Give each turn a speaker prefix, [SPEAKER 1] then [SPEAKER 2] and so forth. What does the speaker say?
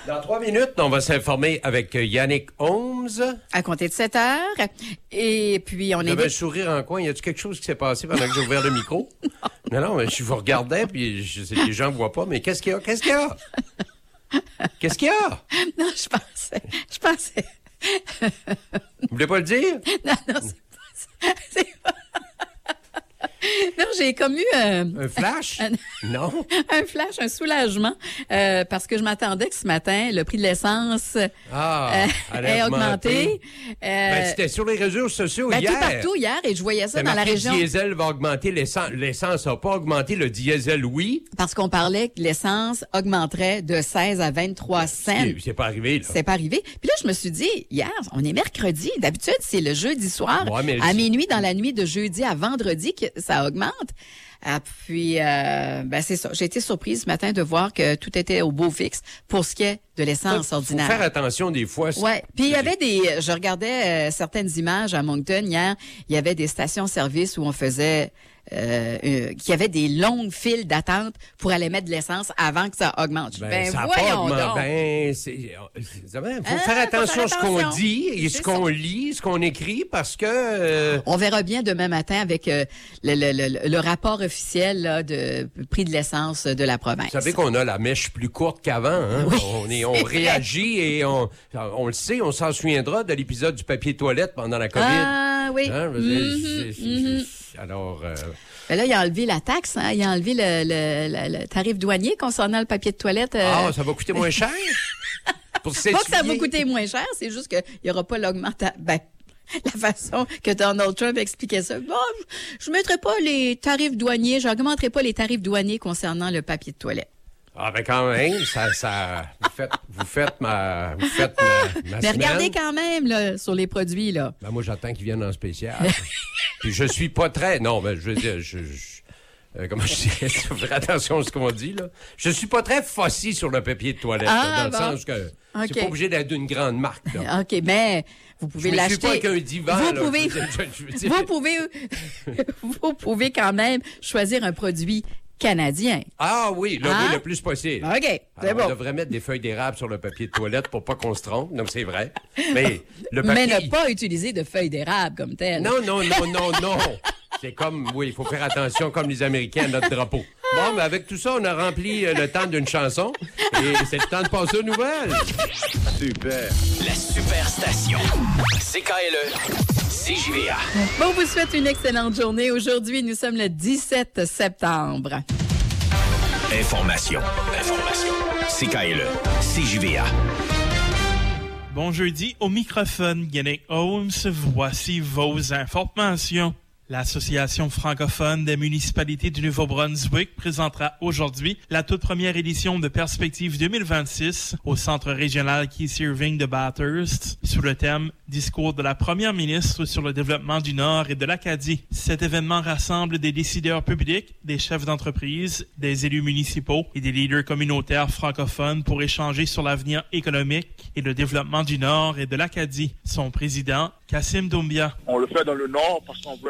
[SPEAKER 1] Dans 3 minutes, on va s'informer avec Yannick Holmes.
[SPEAKER 2] À compter de 7 heures. Et puis, on est...
[SPEAKER 1] J'avais un sourire en coin. Y a-tu quelque chose qui s'est passé pendant que j'ai ouvert le micro? Non, mais je vous regardais, puis les gens ne voient pas, mais qu'est-ce qu'il y a? Qu'est-ce qu'il y a? Qu'est-ce qu'il y a?
[SPEAKER 2] Non, je pensais...
[SPEAKER 1] Vous voulez pas le dire?
[SPEAKER 2] Non, c'est pas... Non, j'ai comme eu
[SPEAKER 1] un flash? Non.
[SPEAKER 2] Un flash, un soulagement, parce que je m'attendais que ce matin, le prix de l'essence ait augmenté.
[SPEAKER 1] C'était sur les réseaux sociaux hier.
[SPEAKER 2] Tout partout hier, et je voyais ça dans la région.
[SPEAKER 1] Le diesel va augmenter, l'essence n'a pas augmenté, le diesel, oui.
[SPEAKER 2] Parce qu'on parlait que l'essence augmenterait de 16 à 23 cents.
[SPEAKER 1] C'est pas arrivé, là.
[SPEAKER 2] C'est pas arrivé. Puis là, je me suis dit, hier, on est mercredi. D'habitude, c'est le jeudi soir, à minuit, dans la nuit de jeudi à vendredi, que ça augmente. Puis, c'est ça. J'ai été surprise ce matin de voir que tout était au beau fixe pour ce qui est de l'essence ordinaire.
[SPEAKER 1] Faut faire attention des fois.
[SPEAKER 2] Ouais. Puis il y avait je regardais certaines images à Moncton hier. Il y avait des stations-service où on faisait qu'il y avait des longues files d'attente pour aller mettre de l'essence avant que ça augmente.
[SPEAKER 1] Ça
[SPEAKER 2] voyons donc.
[SPEAKER 1] Faut faire attention à ce qu'on dit et ce qu'on lit, ce qu'on écrit, parce que...
[SPEAKER 2] On verra bien demain matin avec le rapport officiel là, de prix de l'essence de la province.
[SPEAKER 1] Vous savez qu'on a la mèche plus courte qu'avant. Hein?
[SPEAKER 2] Oui,
[SPEAKER 1] on réagit et on le sait, on s'en souviendra de l'épisode du papier toilette pendant la COVID.
[SPEAKER 2] Ah oui.
[SPEAKER 1] Hein? Alors...
[SPEAKER 2] Ben là, il a enlevé la taxe, hein? Il a enlevé le tarif douanier concernant le papier de toilette.
[SPEAKER 1] Ça va coûter moins cher?
[SPEAKER 2] Pas que ça va coûter moins cher, c'est juste qu'il n'y aura pas l'augmentation. La façon que Donald Trump expliquait ça. Bon, je ne mettrai pas les tarifs douaniers, j'augmenterai pas les tarifs douaniers concernant le papier de toilette.
[SPEAKER 1] Ah, ben quand même, vous faites ma
[SPEAKER 2] Mais
[SPEAKER 1] semaine.
[SPEAKER 2] regardez quand même, là, sur les produits, là.
[SPEAKER 1] Ben moi, j'attends qu'ils viennent en spécial. Puis je suis pas très... Non, ben je veux dire, comment je dirais? Faut faire attention à ce qu'on dit, là. Je suis pas très fossi sur le papier de toilette, dans le sens que c'est pas obligé d'être d'une grande marque, là.
[SPEAKER 2] OK, mais vous pouvez l'acheter.
[SPEAKER 1] Je suis pas avec un divan,
[SPEAKER 2] Vous pouvez quand même choisir un produit canadien.
[SPEAKER 1] Ah oui, le plus possible.
[SPEAKER 2] OK, c'est bon.
[SPEAKER 1] On devrait mettre des feuilles d'érable sur le papier de toilette pour pas qu'on se trompe. Donc, c'est vrai. Mais
[SPEAKER 2] ne pas utiliser de feuilles d'érable comme tel.
[SPEAKER 1] Non. C'est comme, il faut faire attention comme les Américains à notre drapeau. Bon, mais avec tout ça, on a rempli le temps d'une chanson. Et c'est le temps de passer aux nouvelles.
[SPEAKER 3] Super. La Superstation. CKLE. CJVA.
[SPEAKER 2] Bon, vous souhaite une excellente journée. Aujourd'hui, nous sommes le 17 septembre.
[SPEAKER 3] Information. CKLE. CJVA.
[SPEAKER 4] Bon jeudi, au microphone, Yannick Holmes. Voici vos informations. L'Association francophone des municipalités du Nouveau-Brunswick présentera aujourd'hui la toute première édition de Perspective 2026 au Centre régional Keith Irving de Bathurst sous le thème « Discours de la première ministre sur le développement du Nord et de l'Acadie ». Cet événement rassemble des décideurs publics, des chefs d'entreprise, des élus municipaux et des leaders communautaires francophones pour échanger sur l'avenir économique et le développement du Nord et de l'Acadie. Son président, Kassim Doumbia.
[SPEAKER 5] On le fait dans le Nord parce qu'on veut